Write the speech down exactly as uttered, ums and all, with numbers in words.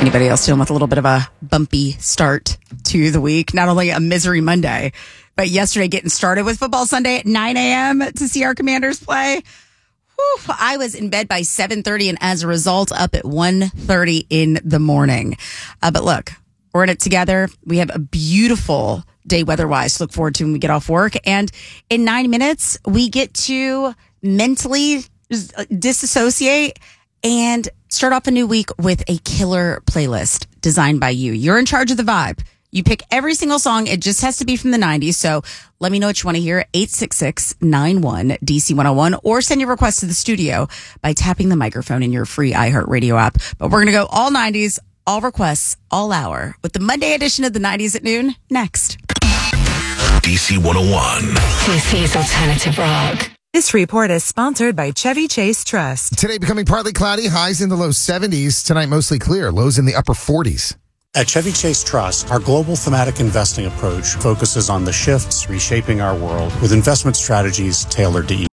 Anybody else dealing with a little bit of a bumpy start to the week? Not only a misery Monday, but yesterday getting started with football Sunday at nine a.m. to see our Commanders play. Whew, I was in bed by seven thirty and as a result up at one thirty in the morning. Uh, but look, we're in it together. We have a beautiful day weather-wise to look forward to when we get off work. And in nine minutes, we get to mentally disassociate and start off a new week with a killer playlist designed by you. You're in charge of the vibe. You pick every single song. It just has to be from the nineties. So let me know what you want to hear. eight six six, nine one, D C one oh one or send your request to the studio by tapping the microphone in your free iHeartRadio app. But we're going to go all nineties, all requests, all hour with the Monday edition of the nineties at noon next. D C one oh one. D C's Alternative Rock. This report is sponsored by Chevy Chase Trust. Today becoming partly cloudy, highs in the low seventies. Tonight mostly clear, lows in the upper forties. At Chevy Chase Trust, our global thematic investing approach focuses on the shifts reshaping our world with investment strategies tailored to each.